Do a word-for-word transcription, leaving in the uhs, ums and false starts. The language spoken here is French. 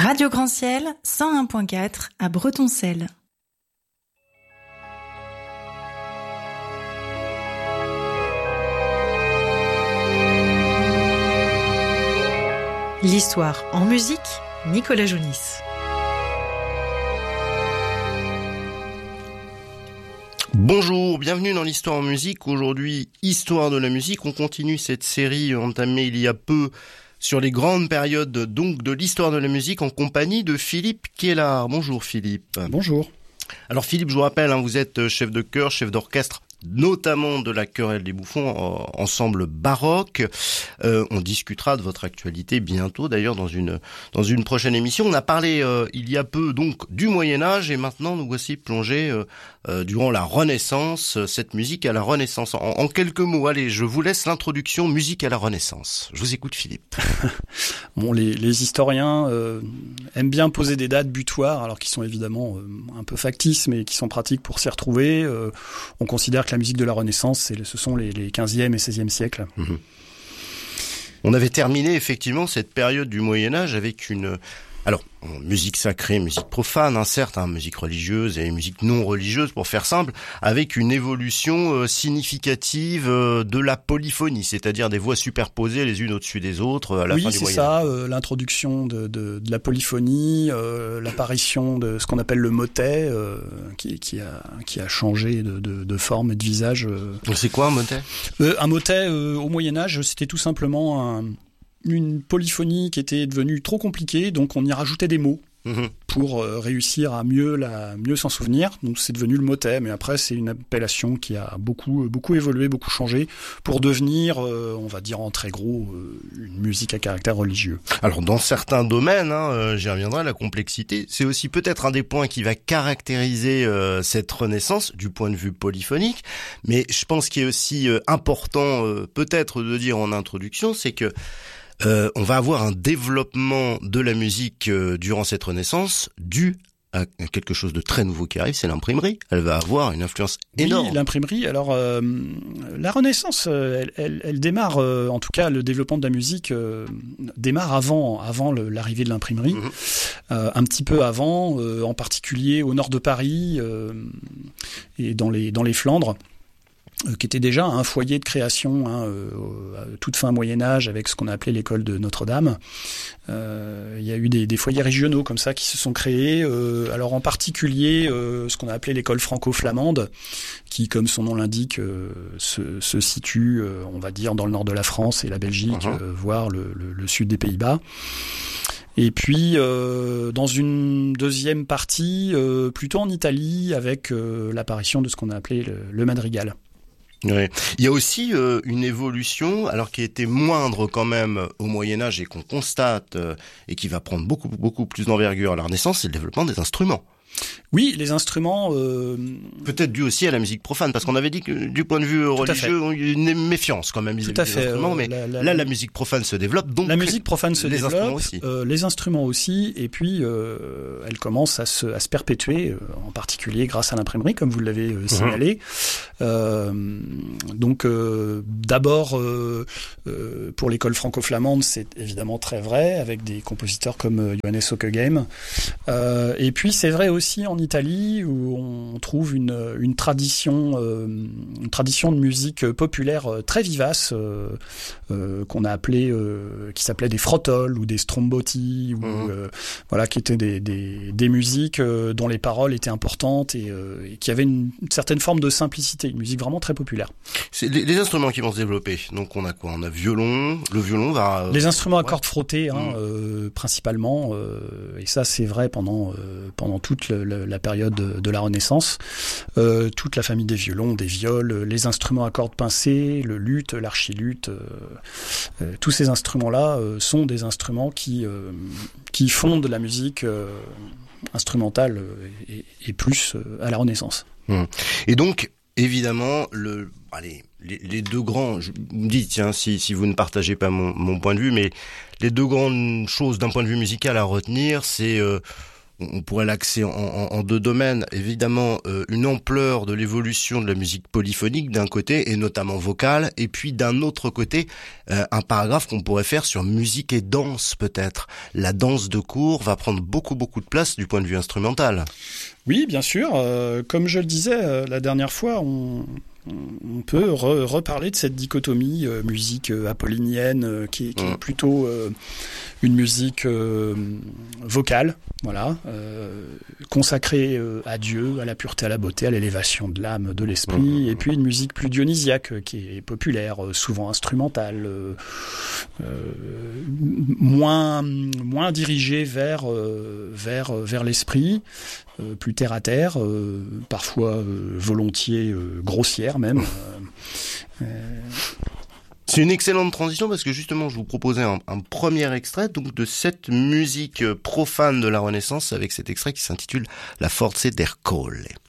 Radio Grand Ciel, cent un virgule quatre à Bretoncelle. L'histoire en musique, Nicolas Jounis. Bonjour, bienvenue dans l'Histoire en musique. Aujourd'hui, Histoire de la musique. On continue cette série entamée il y a peu sur les grandes périodes donc de l'histoire de la musique en compagnie de Philippe Kielard. Bonjour Philippe. Bonjour. Alors Philippe, je vous rappelle, hein, vous êtes chef de chœur, chef d'orchestre, notamment de la Querelle des Bouffons, ensemble baroque. Euh, on discutera de votre actualité bientôt, d'ailleurs dans une dans une prochaine émission. On a parlé euh, il y a peu donc du Moyen Âge et maintenant nous voici plongés euh, euh, durant la Renaissance, cette musique à la Renaissance. En, en quelques mots, allez, je vous laisse l'introduction musique à la Renaissance. Je vous écoute Philippe. Bon, les, les historiens euh, aiment bien poser des dates butoirs, alors qui sont évidemment euh, un peu factices, mais qui sont pratiques pour s'y retrouver. Euh, on considère que la musique de la Renaissance, c'est, ce sont les, les quinzième et seizième siècles. Mmh. On avait terminé effectivement cette période du Moyen-Âge avec une... Alors, musique sacrée, musique profane, hein, certes, hein, musique religieuse et musique non religieuse, pour faire simple, avec une évolution euh, significative euh, de la polyphonie, c'est-à-dire des voix superposées les unes au-dessus des autres euh, à la oui, fin du Moyen-Âge. Oui, c'est ça, euh, l'introduction de, de, de la polyphonie, euh, l'apparition de ce qu'on appelle le motet, euh, qui, qui, a, qui a changé de, de, de forme et de visage. Euh. C'est quoi un motet euh, Un motet, euh, au Moyen-Âge, c'était tout simplement un... une polyphonie qui était devenue trop compliquée, donc on y rajoutait des mots mmh. pour euh, réussir à mieux la mieux s'en souvenir. Donc c'est devenu le motet, mais après c'est une appellation qui a beaucoup beaucoup évolué, beaucoup changé pour devenir, euh, on va dire en très gros, euh, une musique à caractère religieux. Alors dans certains domaines, hein, euh, j'y reviendrai, la complexité, c'est aussi peut-être un des points qui va caractériser euh, cette Renaissance du point de vue polyphonique. Mais je pense qu'il est aussi euh, important, euh, peut-être de dire en introduction, c'est que Euh, on va avoir un développement de la musique euh, durant cette Renaissance dû à quelque chose de très nouveau qui arrive, c'est l'imprimerie. Elle va avoir une influence énorme. Oui, l'imprimerie. Alors, euh, la Renaissance, elle, elle, elle démarre, euh, en tout cas, le développement de la musique euh, démarre avant, avant le, l'arrivée de l'imprimerie, mmh. euh, un petit peu avant, euh, en particulier au nord de Paris euh, et dans les dans les Flandres, qui était déjà un foyer de création, hein, euh, à toute fin Moyen-Âge, avec ce qu'on a appelé l'école de Notre-Dame. Euh, il y a eu des, des foyers régionaux comme ça qui se sont créés. Euh, alors en particulier, euh, ce qu'on a appelé l'école franco-flamande, qui, comme son nom l'indique, euh, se, se situe, euh, on va dire, dans le nord de la France et la Belgique, uh-huh. euh, voire le, le, le sud des Pays-Bas. Et puis, euh, dans une deuxième partie, euh, plutôt en Italie, avec euh, l'apparition de ce qu'on a appelé le, le madrigal. Ouais. Il y a aussi euh, une évolution, alors qui était moindre quand même au Moyen-Âge et qu'on constate euh, et qui va prendre beaucoup beaucoup plus d'envergure à la Renaissance, c'est le développement des instruments. Oui, les instruments... Euh... Peut-être dû aussi à la musique profane, parce qu'on avait dit que du point de vue Tout religieux, il y a une méfiance quand même vis-à-vis des instruments, mais la, la, là, la musique profane se développe, donc... La musique profane se les développe, instruments aussi. Euh, les instruments aussi, et puis euh, elle commence à se, à se perpétuer, euh, en particulier grâce à l'imprimerie, comme vous l'avez euh, signalé. Mmh. Euh, donc, euh, d'abord, euh, euh, pour l'école franco-flamande, c'est évidemment très vrai, avec des compositeurs comme euh, Johannes Ockeghem. Euh, et puis, c'est vrai aussi aussi en Italie où on trouve une, une tradition euh, une tradition de musique populaire très vivace euh, euh, qu'on a appelé euh, qui s'appelait des frottoles ou des stromboti ou mmh. euh, voilà qui étaient des des, des musiques euh, dont les paroles étaient importantes et, euh, et qui avaient une, une certaine forme de simplicité, une musique vraiment très populaire. C'est les, les instruments qui vont se développer. Donc on a quoi? On a violon, le violon va euh... les instruments à cordes frottées hein, mmh. euh, principalement euh, et ça c'est vrai pendant euh, pendant toute le, le, la période de, de la Renaissance, euh, toute la famille des violons, des viols, les instruments à cordes pincées, le luth, l'archiluth, euh, euh, tous ces instruments-là euh, sont des instruments qui euh, qui fondent la musique euh, instrumentale et, et plus euh, à la Renaissance. Mmh. Et donc évidemment le allez les, les deux grands, je me dis tiens si si vous ne partagez pas mon mon point de vue, mais les deux grandes choses d'un point de vue musical à retenir, c'est euh, on pourrait l'axer en, en, en deux domaines. Évidemment, euh, une ampleur de l'évolution de la musique polyphonique d'un côté, et notamment vocale, et puis d'un autre côté, euh, un paragraphe qu'on pourrait faire sur musique et danse peut-être. La danse de cour va prendre beaucoup beaucoup de place du point de vue instrumental. Oui, bien sûr. Euh, comme je le disais euh, la dernière fois, on... On peut re- reparler de cette dichotomie euh, musique euh, apollinienne euh, qui, qui est plutôt euh, une musique euh, vocale, voilà, euh, consacrée euh, à Dieu, à la pureté, à la beauté, à l'élévation de l'âme, de l'esprit, mmh. et puis une musique plus dionysiaque euh, qui est populaire, euh, souvent instrumentale, euh, euh, moins moins dirigée vers euh, vers vers l'esprit. Euh, plus terre à terre, euh, parfois euh, volontiers euh, grossière même. Euh, euh... C'est une excellente transition parce que justement je vous proposais un, un premier extrait donc de cette musique profane de la Renaissance avec cet extrait qui s'intitule La Forza del Colle.